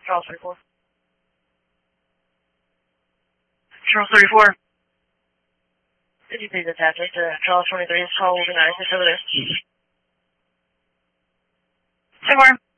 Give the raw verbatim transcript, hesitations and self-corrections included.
Charles thirty-four. Charles thirty-four. Could you please attach us to Charles twenty-three? Call nine six over there. Ten more.